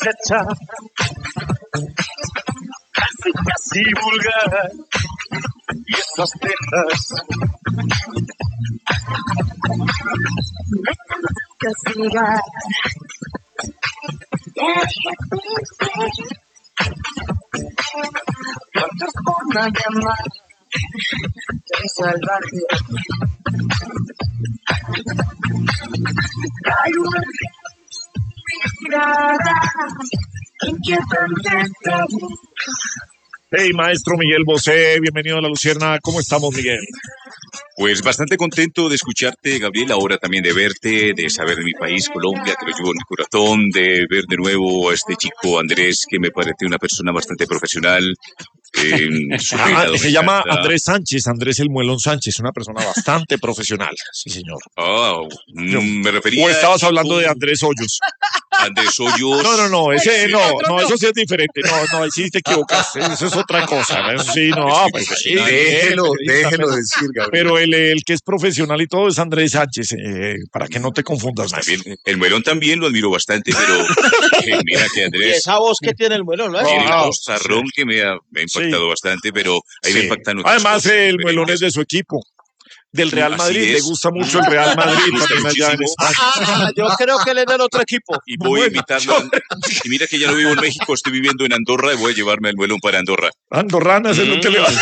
muchacha, casi vulgar, y esas tetas castigar. ¿Cuántos van a llamar? ¡Qué salvaje! Hay una mirada inquietante. Hey, maestro Miguel Bosé, bienvenido a La Luciérnaga. ¿Cómo estamos, Miguel? Pues bastante contento de escucharte, Gabriel, ahora también de verte, de saber de mi país, Colombia, que lo llevo en el corazón, de ver de nuevo a este chico Andrés, que me parece una persona bastante profesional. Se llama Andrés Sánchez, Andrés el Muelón Sánchez, una persona bastante profesional, sí señor. Me refería... ¿O estabas hablando de Andrés Hoyos? Andrés Hoyos. No, ese no, eso sí es diferente. No, sí te equivocaste, eso es otra cosa. Eso sí, pues sí. Déjelo decir, Gabriel. Pero el que es profesional y todo es Andrés Sánchez, para que no te confundas más. El Muelón también lo admiro bastante, pero mira que Andrés... ¿Y esa voz que tiene el Muelón? Tiene una voz zarrón que me ha impactado bastante, pero ahí me impactan otras Además, cosas el Muelón es de su equipo. Del Real Madrid, le gusta mucho el Real Madrid también allá en España. Yo creo que él es del otro equipo. Y voy a invitarlo. Y mira que ya no vivo en México, estoy viviendo en Andorra y voy a llevarme al Muelón para Andorra. Andorranas es lo que le va.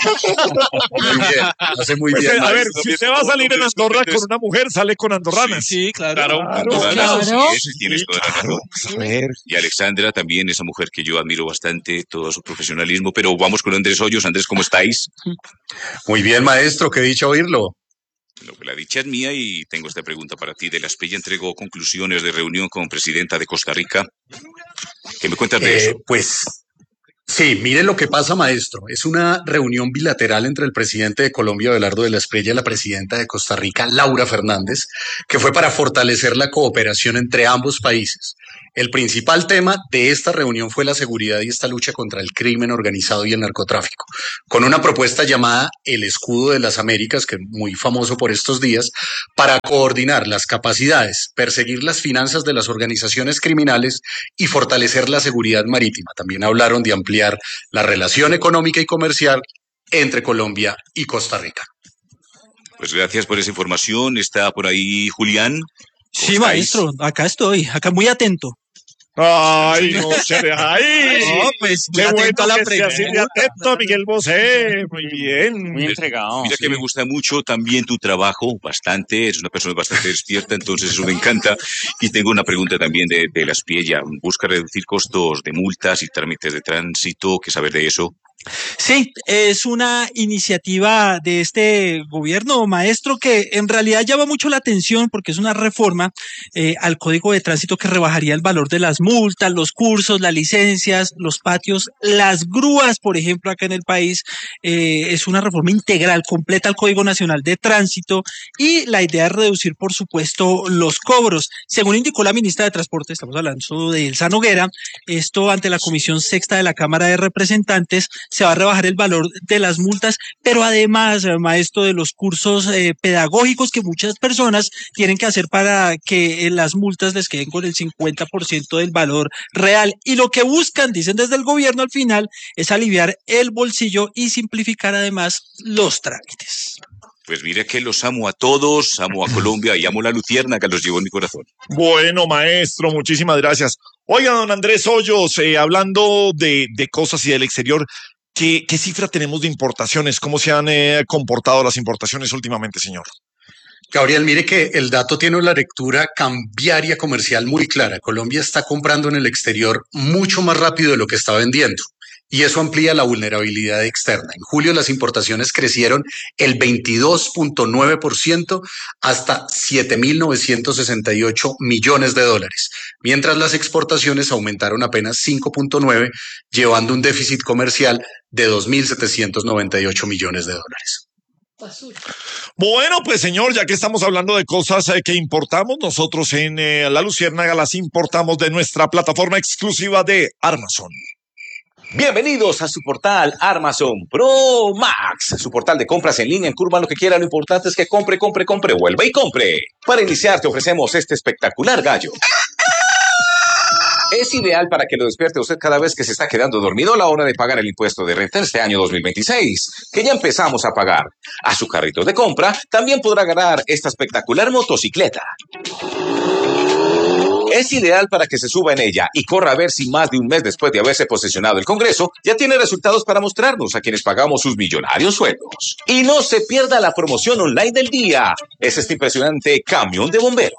Muy bien, hace muy bien. A ver, si usted va a salir en Andorra con una mujer, sale con andorranas. Sí, claro. Andorranas, sí, tienes toda la razón. A ver. Y Alexandra también, esa mujer que yo admiro bastante, todo su profesionalismo. Pero vamos con Andrés Hoyos. Andrés, ¿cómo estáis? Muy bien, maestro, qué dicha oírlo. La dicha es mía y tengo esta pregunta para ti. De la Espriella entregó conclusiones de reunión con presidenta de Costa Rica. ¿Qué me cuentas de eso? Pues sí, mire lo que pasa, maestro. Es una reunión bilateral entre el presidente de Colombia, Abelardo de la Espriella, y la presidenta de Costa Rica, Laura Fernández, que fue para fortalecer la cooperación entre ambos países. El principal tema de esta reunión fue la seguridad y esta lucha contra el crimen organizado y el narcotráfico, con una propuesta llamada el Escudo de las Américas, que es muy famoso por estos días, para coordinar las capacidades, perseguir las finanzas de las organizaciones criminales y fortalecer la seguridad marítima. También hablaron de ampliar la relación económica y comercial entre Colombia y Costa Rica. Pues gracias por esa información. ¿Está por ahí Julián? Sí, maestro, acá estoy, acá muy atento. Ay, no se deja ahí. No, pues muy qué atento a la bueno que sea así de atento, Miguel Bosé. Muy bien. Muy entregado. Mira que me gusta mucho también tu trabajo, bastante. Es una persona bastante despierta, entonces eso me encanta. Y tengo una pregunta también de la Espriella. ¿Busca reducir costos de multas y trámites de tránsito? ¿Qué saber de eso? Sí, es una iniciativa de este gobierno, maestro, que en realidad llama mucho la atención porque es una reforma al Código de Tránsito que rebajaría el valor de las multas, los cursos, las licencias, los patios, las grúas, por ejemplo, acá en el país. Es una reforma integral, completa al Código Nacional de Tránsito y la idea es reducir, por supuesto, los cobros. Según indicó la ministra de Transporte, estamos hablando de Elsa Noguera, esto ante la Comisión Sexta de la Cámara de Representantes, se va a rebajar el valor de las multas, pero además, maestro, de los cursos pedagógicos que muchas personas tienen que hacer para que las multas les queden con el 50% del valor real. Y lo que buscan, dicen desde el gobierno al final, es aliviar el bolsillo y simplificar además los trámites. Pues mira que los amo a todos, amo a Colombia y amo la Luciérnaga, que los llevo en mi corazón. Bueno, maestro, muchísimas gracias. Oiga, don Andrés Hoyos, hablando de cosas y del exterior, ¿qué cifra tenemos de importaciones? ¿Cómo se han comportado las importaciones últimamente, señor? Gabriel, mire que el dato tiene una lectura cambiaria comercial muy clara. Colombia está comprando en el exterior mucho más rápido de lo que está vendiendo. Y eso amplía la vulnerabilidad externa. En julio las importaciones crecieron el 22.9% hasta 7.968 millones de dólares, mientras las exportaciones aumentaron apenas 5.9%, llevando un déficit comercial de 2.798 millones de dólares. Bueno, pues señor, ya que estamos hablando de cosas que importamos, nosotros en La Luciérnaga las importamos de nuestra plataforma exclusiva de Amazon. Bienvenidos a su portal Amazon Pro Max, su portal de compras en línea en curva, lo que quiera, lo importante es que compre, vuelva y compre. Para iniciar te ofrecemos este espectacular gallo. es ideal para que lo despierte usted cada vez que se está quedando dormido a la hora de pagar el impuesto de renta en este año 2026, que ya empezamos a pagar. A su carrito de compra también podrá ganar esta espectacular motocicleta. Es ideal para que se suba en ella y corra a ver si más de un mes después de haberse posesionado el Congreso ya tiene resultados para mostrarnos a quienes pagamos sus millonarios sueldos. Y no se pierda la promoción online del día. Es este impresionante camión de bomberos.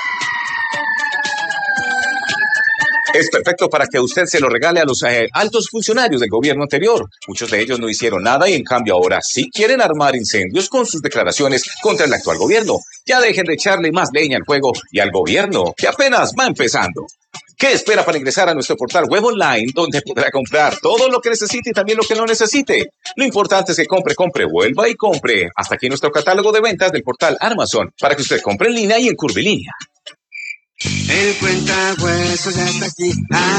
Es perfecto para que usted se lo regale a los altos funcionarios del gobierno anterior. Muchos de ellos no hicieron nada y en cambio ahora sí quieren armar incendios con sus declaraciones contra el actual gobierno. Ya dejen de echarle más leña al fuego y al gobierno, que apenas va empezando. ¿Qué espera para ingresar a nuestro portal web online, donde podrá comprar todo lo que necesite y también lo que no necesite? Lo importante es que compre, vuelva y compre. Hasta aquí nuestro catálogo de ventas del portal Amazon, para que usted compre en línea y en curvilínea. El cuentahuesos ya está aquí.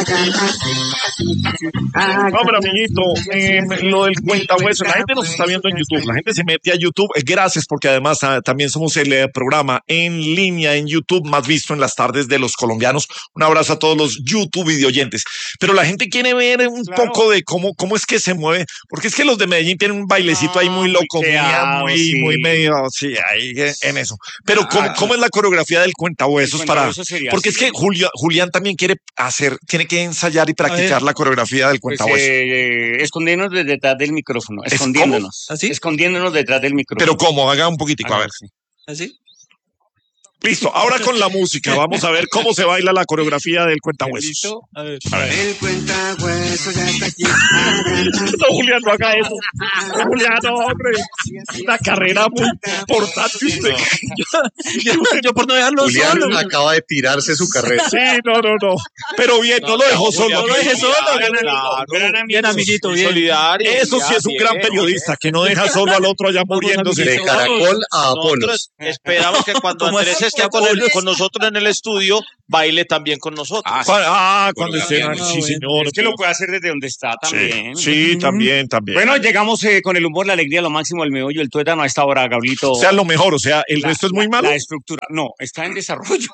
Hombre, amiguito, lo del cuentahueso, la gente nos está viendo en YouTube, la gente se mete a YouTube, gracias porque además también somos el programa en línea en YouTube más visto en las tardes de los colombianos. Un abrazo a todos los YouTube videoyentes, pero la gente quiere ver un poco de cómo es que se mueve, porque es que los de Medellín tienen un bailecito ahí muy loco, muy medio, sí, ahí en eso, pero ¿cómo es la coreografía del cuentahuesos para... Porque es que Julián también tiene que ensayar y practicar la coreografía del cuentahuesos. Escondiéndonos detrás del micrófono, escondiéndonos. ¿Así? Escondiéndonos detrás del micrófono. Pero ¿cómo? Haga un poquitico, a ver. ¿Así? Listo, ahora con la música, vamos a ver cómo se baila la coreografía del cuentahuesos. A ver. El cuentahuesos ya está aquí. No, Julián, no haga eso. No, Julián, no, hombre. Una carrera muy importante usted. Yo por no dejarlo Julián solo. acaba de tirarse su carrera. Sí, no. Pero bien, no lo dejó solo. No lo dejé solo. Bien, amiguito, bien. Solidario. Eso sí es un gran periodista, que no deja solo al otro allá muriéndose. De Caracol a Apolos. Nosotros esperamos que cuando ¿Cómo Andrés así? esté con nosotros en el estudio, baile también con nosotros. Cuando estén, sí, señor. Es que lo puede hacer desde donde está también. Sí, también. Bueno, llegamos con el humor, la alegría, lo máximo, el meollo, el tuétano a esta hora, Gablito. O sea, lo mejor, o sea, el resto es muy malo. La estructura, no, está en desarrollo.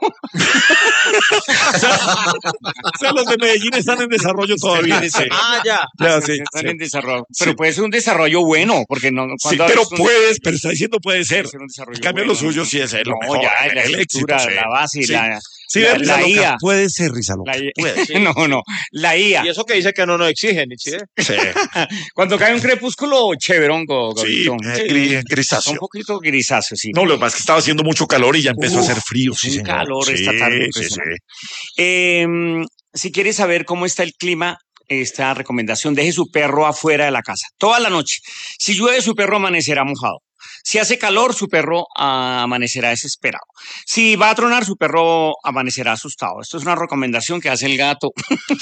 O sea, los de Medellín están en desarrollo todavía. Sí. Ya. Sí. Están en desarrollo. Pero puede ser un desarrollo bueno, porque no. Sí, pero está diciendo puede ser. En cambio, lo suyo sí es lo mejor. Ya, la el estructura, éxito, sí. la base, Sí. la Rizaloca, IA. puede ser, Rizaloca. No, la IA. Y eso que dice que no nos exigen, ¿sí? Sí, Cuando cae un crepúsculo, chéverongo, sí, Gablito. grisáceo. Un poquito grisáceo, sí. No, lo que pasa es que estaba haciendo mucho calor y ya empezó a hacer frío. Sí, un señor. calor esta tarde impresionante. Si quieres saber cómo está el clima, esta recomendación, deje su perro afuera de la casa toda la noche. Si llueve, su perro amanecerá mojado. Si hace calor, su perro amanecerá desesperado. Si va a tronar, su perro amanecerá asustado. Esto es una recomendación que hace el gato.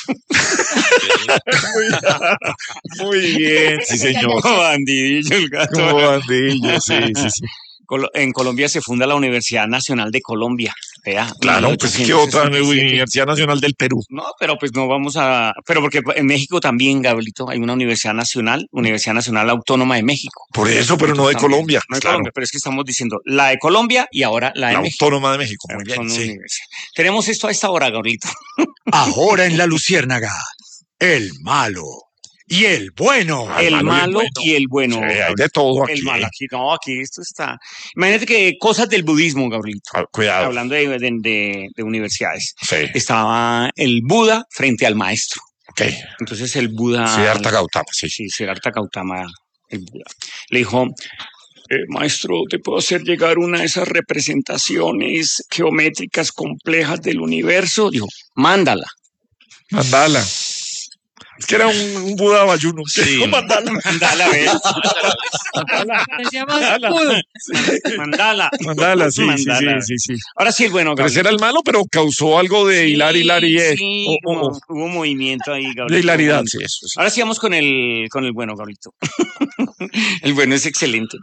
Muy bien, sí, señor. Como bandidillo el gato. Como bandillo, sí. En Colombia se funda la Universidad Nacional de Colombia. Vea, Claro, pues ¿qué otra? 1867. Universidad Nacional del Perú. No, pero pues no vamos a... Pero porque en México también, Gabrielito, hay una Universidad Nacional Autónoma de México. Por eso, pero no de También. Colombia. No de Claro. Colombia, pero es que estamos diciendo la de Colombia y ahora la de La México. Autónoma de México. Muy Son bien, sí. universidades. Tenemos esto a esta hora, Gabrielito. Ahora en La Luciérnaga, el malo y el bueno. El malo y el bueno. Sí, hay de todo aquí. El malo aquí esto está. Imagínate que cosas del budismo, Gabrielito. Cuidado. Hablando de universidades. Sí, Estaba el Buda frente al maestro. ok. Entonces el Buda. Siddhartha Gautama, sí. Sí, Siddhartha Gautama, el Buda. Le dijo, maestro, ¿te puedo hacer llegar una de esas representaciones geométricas complejas del universo? Dijo, mándala. Mandala. Es que era un Buda bayuno. Sí. Mandala. Mándala, ¿ves? Se llama Budo. Mándala. Mandala, sí. Ahora sí, el bueno, Pero ese Gabriel. era el malo, pero causó algo de hilar. Sí, hubo movimiento ahí, Gabriel. De hilaridad, sí, eso. Ahora sí vamos con el bueno, Gabrielito. El bueno es excelente.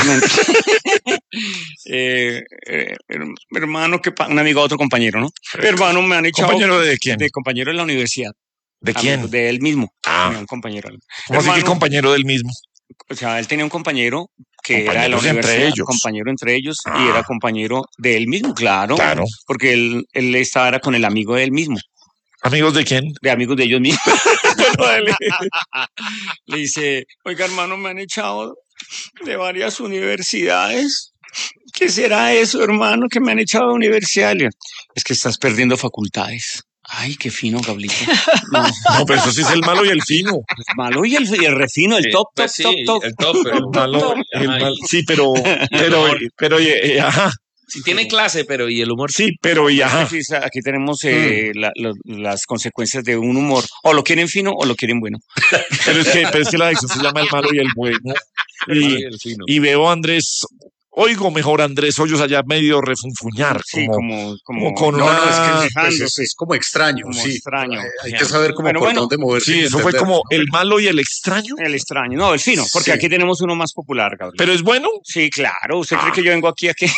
Hermano, un amigo, otro compañero, ¿no? Hermano, me han echado. ¿Compañero de quién? De compañero de la universidad. ¿De quién? De él mismo. Ah. Tenía un compañero. ¿Cómo así que Hermano, compañero del mismo? o sea, él tenía un compañero que era de la Compañeros entre universidad, ellos. compañero entre ellos, Ah. y era compañero de él mismo, claro. Claro. Porque él estaba era con el amigo de él mismo. ¿Amigos de quién? De amigos de ellos mismos. Bueno, dale. Le dice, oiga, hermano, me han echado de varias universidades. ¿Qué será eso, hermano, que me han echado de universidad? Es que estás perdiendo facultades. Ay, qué fino, Gablito. No, pero eso sí es el malo y el fino. El malo y el refino, el top, top, Pues sí, top, top. el top, pero El malo, sí, pero, ajá. sí tiene clase, pero y el humor Sí, pero y ajá. Aquí tenemos las consecuencias de un humor. O lo quieren fino o lo quieren bueno. Pero es que la adicción se llama el malo y el bueno. el fino. Y veo a Andrés, oigo mejor a Andrés Hoyos allá medio refunfuñar. Sí, como con No, una... no, es que pues, quejándose. es como extraño, Como sí. extraño. Hay que saber cómo Bueno, por bueno. dónde moverse. Sí, y eso fue entender, como ¿no? el malo y el extraño. El extraño. No, el fino, porque Sí. aquí tenemos uno más popular, Gabriel. Pero es bueno. Sí, claro. ¿Usted cree que yo vengo aquí a qué?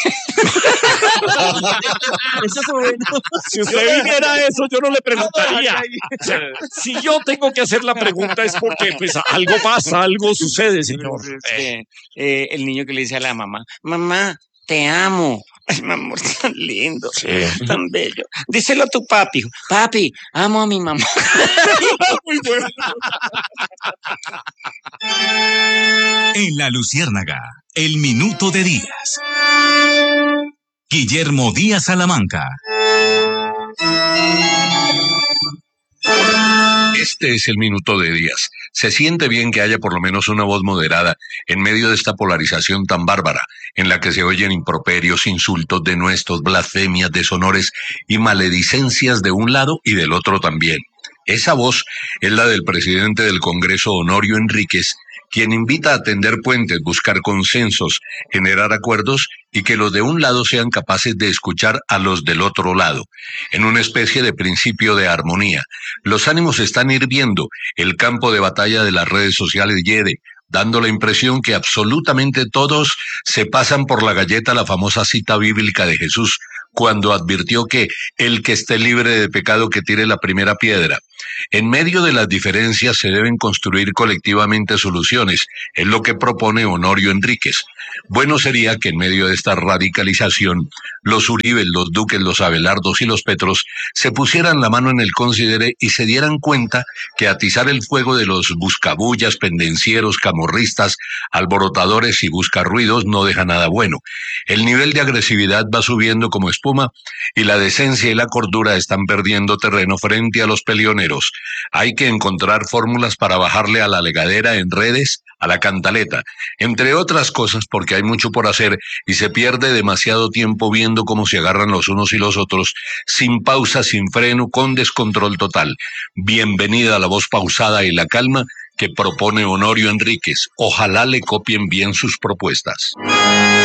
Eso es bueno. Si usted viniera a eso, yo no le preguntaría. O sea, si yo tengo que hacer la pregunta es porque pues algo pasa, algo sucede, señor. El niño que le dice a la mamá, mamá, te amo. Ay, mi amor, tan lindo, tan bello. Díselo a tu papi. Papi, amo a mi mamá. Muy bueno. En La Luciérnaga, el minuto de Díaz. Guillermo Díaz Salamanca. Este es el minuto de Díaz. Se siente bien que haya por lo menos una voz moderada en medio de esta polarización tan bárbara, en la que se oyen improperios, insultos, denuestos, blasfemias, deshonores y maledicencias de un lado y del otro también. Esa voz es la del presidente del Congreso, Honorio Enríquez, quien invita a tender puentes, buscar consensos, generar acuerdos y que los de un lado sean capaces de escuchar a los del otro lado, en una especie de principio de armonía. Los ánimos están hirviendo, el campo de batalla de las redes sociales hiede, dando la impresión que absolutamente todos se pasan por la galleta la famosa cita bíblica de Jesús, cuando advirtió que el que esté libre de pecado que tire la primera piedra. En medio de las diferencias se deben construir colectivamente soluciones, es lo que propone Honorio Enríquez. Bueno sería que en medio de esta radicalización, los Uribes, los Duques, los Abelardos y los Petros se pusieran la mano en el considere y se dieran cuenta que atizar el fuego de los buscabullas, pendencieros, camorristas, alborotadores y buscarruidos no deja nada bueno. El nivel de agresividad va subiendo como espuma y la decencia y la cordura están perdiendo terreno frente a los peleoneros. Hay que encontrar fórmulas para bajarle a la legadera en redes, a la cantaleta, entre otras cosas porque hay mucho por hacer y se pierde demasiado tiempo viendo cómo se agarran los unos y los otros, sin pausa, sin freno, con descontrol total. Bienvenida a la voz pausada y la calma que propone Honorio Enríquez. Ojalá le copien bien sus propuestas.